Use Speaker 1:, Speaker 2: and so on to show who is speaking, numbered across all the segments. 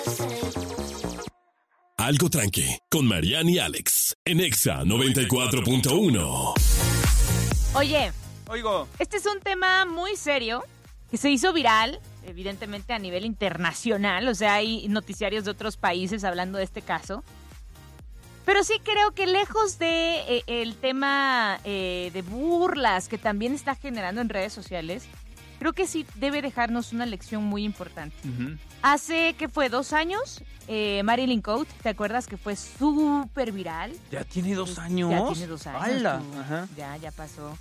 Speaker 1: Algo tranqui, con Mariana y Alex, en Exa 94.1.
Speaker 2: Oye,
Speaker 3: Oigo.
Speaker 2: este es un tema muy serio que se hizo viral, evidentemente a nivel internacional, o sea, hay noticiarios de otros países hablando de este caso. Pero sí creo que lejos de el tema de burlas que también está generando en redes sociales, creo que sí debe dejarnos una lección muy importante.
Speaker 3: Uh-huh.
Speaker 2: Hace, ¿qué fue? 2 años, Marilyn Code, ¿te acuerdas que fue súper viral?
Speaker 3: ¿Ya tiene 2 años?
Speaker 2: Ya tiene 2 años.
Speaker 3: ¡Hala! Ajá.
Speaker 2: Ya pasó.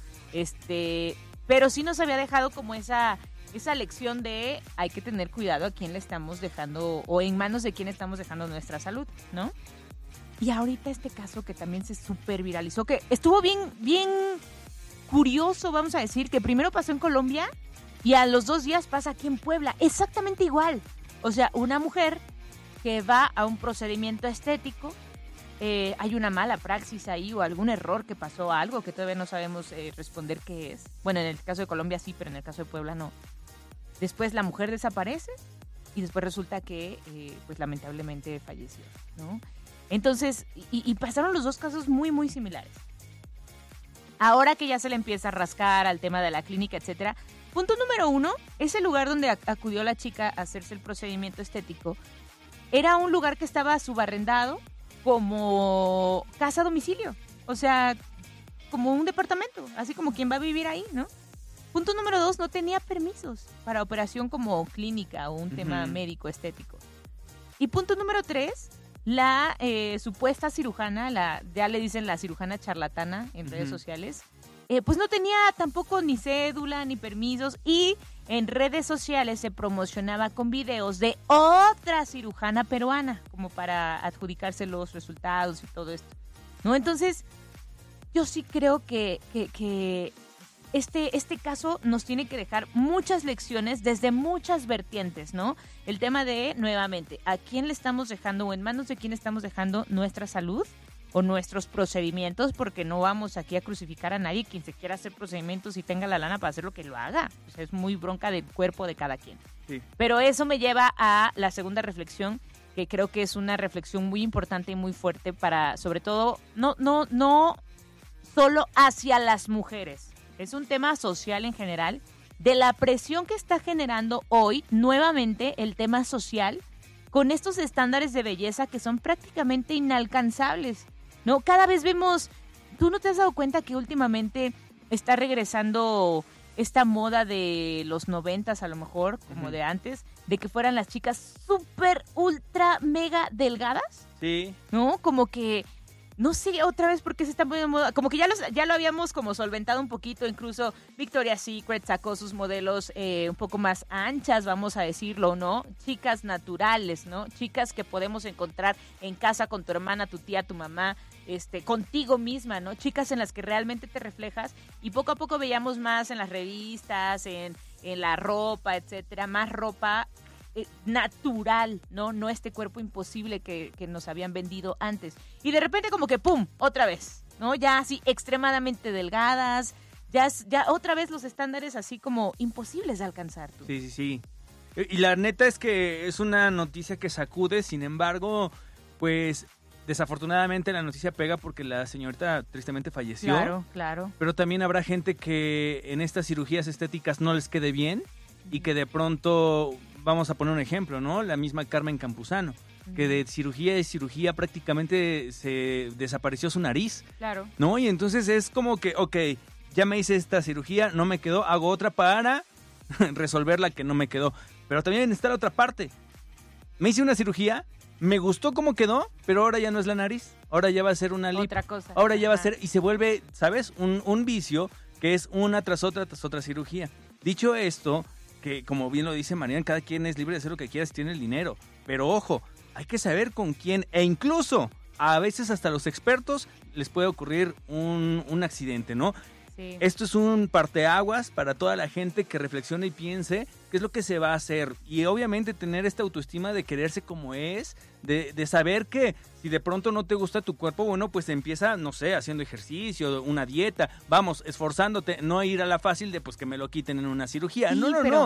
Speaker 2: Pero sí nos había dejado como esa lección de hay que tener cuidado a quién le estamos dejando o en manos de quién estamos dejando nuestra salud, ¿no? Y ahorita este caso que también se súper viralizó, que estuvo bien curioso, vamos a decir, que primero pasó en Colombia y a los 2 días pasa aquí en Puebla, exactamente igual. O sea, una mujer que va a un procedimiento estético, hay una mala praxis ahí o algún error que pasó, algo que todavía no sabemos responder qué es. Bueno, en el caso de Colombia sí, pero en el caso de Puebla no. Después la mujer desaparece y después resulta que, pues lamentablemente falleció, ¿no? Entonces, y pasaron los 2 casos muy similares. Ahora que ya se le empieza a rascar al tema de la clínica, etcétera. Punto número 1, ese lugar donde acudió la chica a hacerse el procedimiento estético era un lugar que estaba subarrendado como casa a domicilio. O sea, como un departamento, así como quien va a vivir ahí, ¿no? Punto número 2, no tenía permisos para operación como clínica o un tema médico estético. Y punto número 3, la supuesta cirujana, ya le dicen la cirujana charlatana en redes sociales, pues no tenía tampoco ni cédula ni permisos y en redes sociales se promocionaba con videos de otra cirujana peruana como para adjudicarse los resultados y todo esto, ¿no? Entonces, yo sí creo que este caso nos tiene que dejar muchas lecciones desde muchas vertientes, ¿no? El tema de, nuevamente, ¿a quién le estamos dejando o en manos de quién estamos dejando nuestra salud o nuestros procedimientos? Porque no vamos aquí a crucificar a nadie. Quien se quiera hacer procedimientos y tenga la lana para hacer lo que lo haga. O sea, es muy bronca del cuerpo de cada quien. Sí. Pero eso me lleva a la segunda reflexión, que creo que es una reflexión muy importante y muy fuerte para, sobre todo, no solo hacia las mujeres. Es un tema social en general, de la presión que está generando hoy, nuevamente, el tema social, con estos estándares de belleza que son prácticamente inalcanzables, ¿no? Cada vez vemos, ¿tú no te has dado cuenta que últimamente está regresando esta moda de los 90s a lo mejor, como de antes, de que fueran las chicas súper, ultra, mega delgadas? Sí. ¿No? Como que... No sé otra vez por qué se está poniendo de moda. Como que ya lo habíamos como solventado un poquito. Incluso Victoria's Secret sacó sus modelos un poco más anchas, vamos a decirlo, ¿no? Chicas naturales, ¿no? Chicas que podemos encontrar en casa con tu hermana, tu tía, tu mamá, contigo misma, ¿no? Chicas en las que realmente te reflejas. Y poco a poco veíamos más en las revistas, en la ropa, etcétera. Más ropa natural, ¿no? este cuerpo imposible que nos habían vendido antes. Y de repente como que ¡pum! Otra vez, ¿no? Ya así extremadamente delgadas, ya otra vez los estándares así como imposibles de alcanzar. ¿Tú?
Speaker 3: Sí. Y la neta es que es una noticia que sacude, sin embargo, pues desafortunadamente la noticia pega porque la señorita tristemente falleció.
Speaker 2: Claro.
Speaker 3: Pero también habrá gente que en estas cirugías estéticas no les quede bien y que de pronto... Vamos a poner un ejemplo, ¿no? La misma Carmen Campuzano, que de cirugía prácticamente se desapareció su nariz. Claro. ¿No? Y entonces es como que, ok, ya me hice esta cirugía, no me quedó, hago otra para resolver la que no me quedó. Pero también está la otra parte. Me hice una cirugía, me gustó cómo quedó, pero ahora ya no es la nariz. Ahora ya va a ser una lipo.
Speaker 2: Otra cosa.
Speaker 3: Ahora ya va a ser, y se vuelve, ¿sabes? Un vicio que es una tras otra cirugía. Dicho esto... que como bien lo dice Mariana, cada quien es libre de hacer lo que quiera si tiene el dinero. Pero ojo, hay que saber con quién, e incluso a veces hasta los expertos les puede ocurrir un accidente, ¿no? Sí. Esto es un parteaguas para toda la gente que reflexione y piense qué es lo que se va a hacer. Y obviamente tener esta autoestima de quererse como es, de saber que si de pronto no te gusta tu cuerpo, bueno, pues empieza, no sé, haciendo ejercicio, una dieta, vamos, esforzándote, no ir a la fácil de pues que me lo quiten en una cirugía. Sí, no.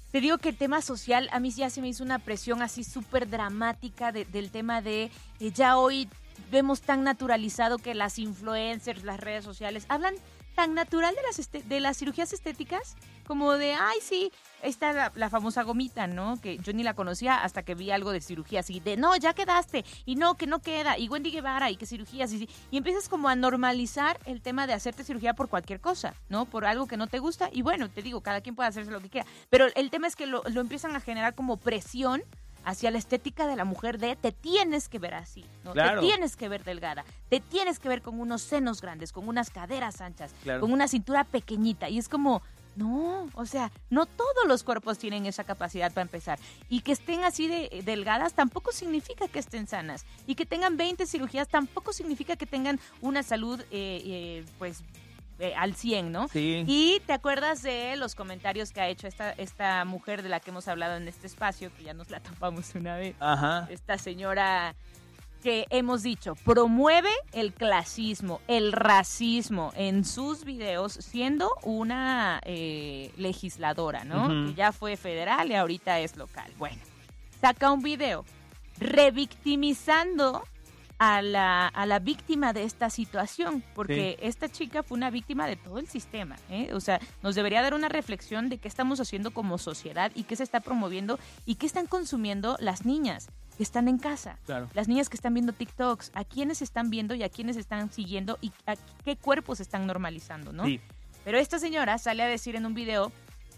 Speaker 2: Te digo que el tema social, a mí ya se me hizo una presión así súper dramática del tema de ya hoy vemos tan naturalizado que las influencers, las redes sociales, hablan tan natural de las cirugías estéticas como de, ay, sí, está la famosa gomita, ¿no? Que yo ni la conocía hasta que vi algo de cirugía, así de, no, ya quedaste, y no, que no queda, y Wendy Guevara, y que cirugías, y empiezas como a normalizar el tema de hacerte cirugía por cualquier cosa, ¿no? Por algo que no te gusta, y bueno, te digo, cada quien puede hacerse lo que quiera, pero el tema es que lo empiezan a generar como presión hacia la estética de la mujer de te tienes que ver así, ¿no?
Speaker 3: Claro.
Speaker 2: Te tienes que ver delgada, te tienes que ver con unos senos grandes, con unas caderas anchas,
Speaker 3: Claro.
Speaker 2: con una cintura pequeñita, y es como, no, o sea, no todos los cuerpos tienen esa capacidad para empezar, y que estén así de delgadas tampoco significa que estén sanas, y que tengan 20 cirugías tampoco significa que tengan una salud, al 100, ¿no?
Speaker 3: Sí.
Speaker 2: Y te acuerdas de los comentarios que ha hecho esta mujer de la que hemos hablado en este espacio, que ya nos la topamos una vez.
Speaker 3: Ajá.
Speaker 2: Esta señora que hemos dicho, promueve el clasismo, el racismo en sus videos, siendo una legisladora, ¿no?
Speaker 3: Ujú.
Speaker 2: Que ya fue federal y ahorita es local. Bueno, saca un video revictimizando a la víctima de esta situación, porque esta chica fue una víctima de todo el sistema, ¿eh? O sea, nos debería dar una reflexión de qué estamos haciendo como sociedad y qué se está promoviendo y qué están consumiendo las niñas que están en casa,
Speaker 3: Claro.
Speaker 2: las niñas que están viendo TikToks, a quiénes están viendo y a quiénes están siguiendo y a qué cuerpos están normalizando, ¿no?
Speaker 3: Sí.
Speaker 2: Pero esta señora sale a decir en un video,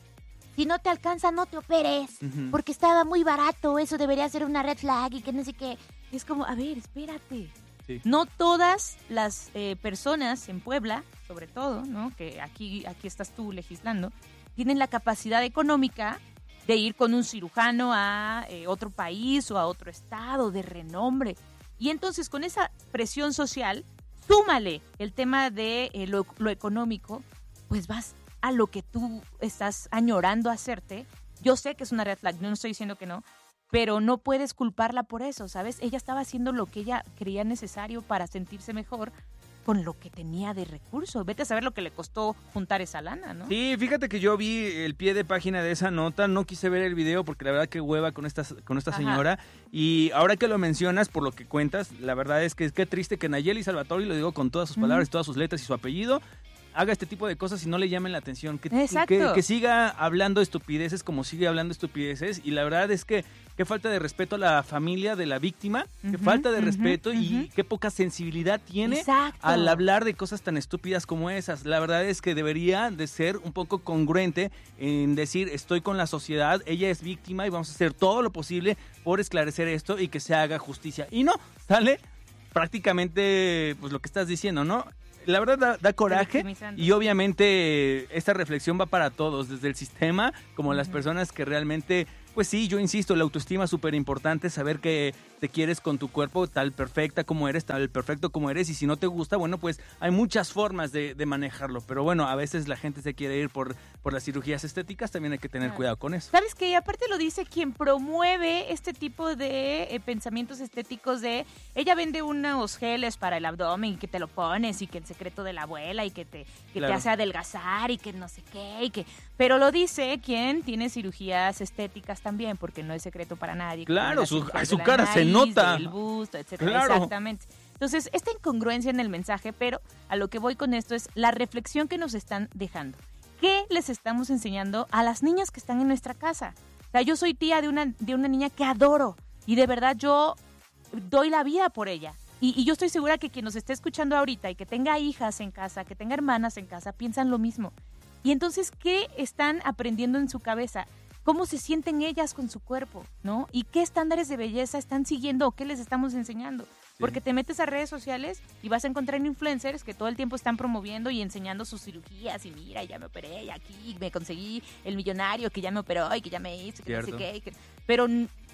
Speaker 2: si no te alcanza, no te operes,
Speaker 3: Ujú.
Speaker 2: porque estaba muy barato, eso debería ser una red flag y que no sé qué. Y es como, a ver, espérate.
Speaker 3: Sí.
Speaker 2: No todas las personas en Puebla, sobre todo, ¿no? Que aquí estás tú legislando, tienen la capacidad económica de ir con un cirujano a otro país o a otro estado de renombre. Y entonces con esa presión social, súmale el tema de lo económico, pues vas a lo que tú estás añorando hacerte. Yo sé que es una red flag, no estoy diciendo que no, pero no puedes culparla por eso, ¿sabes? Ella estaba haciendo lo que ella creía necesario para sentirse mejor con lo que tenía de recursos. Vete a saber lo que le costó juntar esa lana, ¿no?
Speaker 3: Sí, fíjate que yo vi el pie de página de esa nota, no quise ver el video porque la verdad que hueva con esta
Speaker 2: Ajá.
Speaker 3: señora. Y ahora que lo mencionas, por lo que cuentas, la verdad es que qué triste que Nayeli Salvatori, lo digo con todas sus palabras, todas sus letras y su apellido, haga este tipo de cosas y no le llamen la atención.
Speaker 2: Exacto.
Speaker 3: Que siga hablando estupideces como sigue hablando estupideces. Y la verdad es que qué falta de respeto a la familia de la víctima, qué
Speaker 2: Ujú,
Speaker 3: falta de
Speaker 2: ujú,
Speaker 3: respeto y
Speaker 2: ujú.
Speaker 3: qué poca sensibilidad tiene
Speaker 2: Exacto.
Speaker 3: al hablar de cosas tan estúpidas como esas. La verdad es que debería de ser un poco congruente en decir, estoy con la sociedad, ella es víctima y vamos a hacer todo lo posible por esclarecer esto y que se haga justicia. Y no, sale prácticamente pues lo que estás diciendo, ¿no? La verdad da coraje
Speaker 2: Victimizando.
Speaker 3: y obviamente esta reflexión va para todos, desde el sistema como las personas que realmente, pues sí, yo insisto, la autoestima es súper importante, saber que te quieres con tu cuerpo tal perfecta como eres, tal perfecto como eres, y si no te gusta, bueno, pues hay muchas formas de manejarlo, pero bueno, a veces la gente se quiere ir por las cirugías estéticas, también hay que tener
Speaker 2: Claro.
Speaker 3: cuidado con eso.
Speaker 2: ¿Sabes qué? Y aparte lo dice quien promueve este tipo de pensamientos estéticos de... Ella vende unos geles para el abdomen y que te lo pones y que el secreto de la abuela y que te
Speaker 3: Claro.
Speaker 2: hace adelgazar y que no sé qué y que... Pero lo dice quien tiene cirugías estéticas también, porque no es secreto para nadie.
Speaker 3: Claro,
Speaker 2: Las cirugías
Speaker 3: su
Speaker 2: de la
Speaker 3: cara se
Speaker 2: nariz,
Speaker 3: nota.
Speaker 2: del busto, etcétera.
Speaker 3: Claro.
Speaker 2: Exactamente. Entonces, esta incongruencia en el mensaje, pero a lo que voy con esto es la reflexión que nos están dejando. ¿Qué les estamos enseñando a las niñas que están en nuestra casa? O sea, yo soy tía de una niña que adoro y de verdad yo doy la vida por ella. Y yo estoy segura que quien nos esté escuchando ahorita y que tenga hijas en casa, que tenga hermanas en casa, piensan lo mismo. Y entonces, ¿qué están aprendiendo en su cabeza? ¿Cómo se sienten ellas con su cuerpo? ¿No? ¿Y qué estándares de belleza están siguiendo o qué les estamos enseñando? Porque te metes a redes sociales y vas a encontrar influencers que todo el tiempo están promoviendo y enseñando sus cirugías y mira, ya me operé y aquí me conseguí el millonario que ya me operó y que ya me hizo, que no sé
Speaker 3: Cierto.
Speaker 2: qué. Pero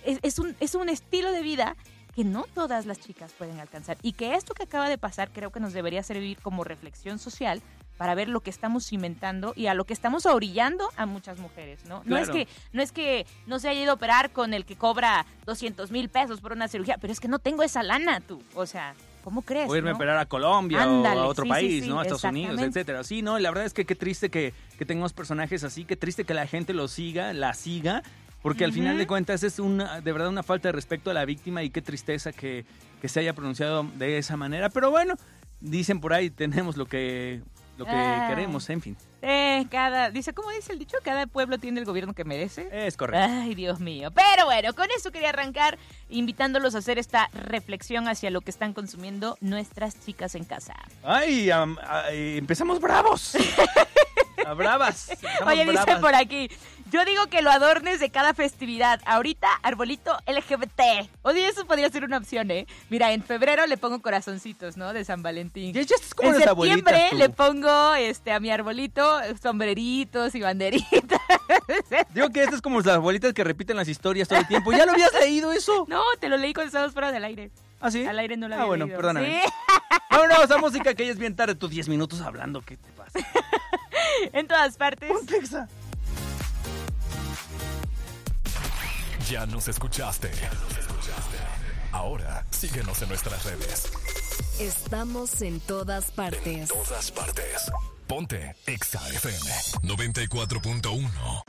Speaker 2: es un estilo de vida que no todas las chicas pueden alcanzar y que esto que acaba de pasar creo que nos debería servir como reflexión social para ver lo que estamos cimentando y a lo que estamos orillando a muchas mujeres, ¿no?
Speaker 3: Claro.
Speaker 2: No es que no se haya ido a operar con el que cobra 200,000 pesos por una cirugía, pero es que no tengo esa lana tú, o sea, ¿cómo crees?
Speaker 3: O irme
Speaker 2: ¿no?
Speaker 3: a operar a Colombia
Speaker 2: Ándale,
Speaker 3: o a otro
Speaker 2: sí,
Speaker 3: país,
Speaker 2: sí,
Speaker 3: ¿no? A Estados Unidos,
Speaker 2: exactamente.
Speaker 3: etcétera. Sí, no, la verdad es que qué triste que tengamos personajes así, qué triste que la gente la siga, porque al final de cuentas es de verdad una falta de respeto a la víctima y qué tristeza que se haya pronunciado de esa manera. Pero bueno, dicen por ahí, tenemos lo que queremos, en fin.
Speaker 2: ¿Cómo dice el dicho? Cada pueblo tiene el gobierno que merece.
Speaker 3: Es correcto.
Speaker 2: Ay, Dios mío. Pero bueno, con eso quería arrancar invitándolos a hacer esta reflexión hacia lo que están consumiendo nuestras chicas en casa.
Speaker 3: Ay, empezamos bravos. A bravas.
Speaker 2: Oye, dice por aquí, yo digo que lo adornes de cada festividad. Ahorita, arbolito LGBT. Oye, eso podría ser una opción, ¿eh? Mira, en febrero le pongo corazoncitos, ¿no? De San Valentín.
Speaker 3: Ya estás como
Speaker 2: en
Speaker 3: las abuelitas,
Speaker 2: septiembre
Speaker 3: tú.
Speaker 2: le pongo a mi arbolito sombreritos y banderitas.
Speaker 3: Digo que estas es como las abuelitas que repiten las historias todo el tiempo. ¿Ya lo habías leído eso?
Speaker 2: No, te lo leí cuando estábamos fuera del aire.
Speaker 3: ¿Ah, sí?
Speaker 2: Al aire no lo había
Speaker 3: bueno,
Speaker 2: leído.
Speaker 3: perdóname.
Speaker 2: ¿Sí?
Speaker 3: Vámonos a música que ya es bien tarde. Tus 10 minutos hablando, ¿qué te pasa?
Speaker 2: En todas partes.
Speaker 3: Ponte Exa.
Speaker 1: Ya nos escuchaste. Ahora síguenos en nuestras redes.
Speaker 4: Estamos en todas partes.
Speaker 1: Ponte Exa FM 94.1.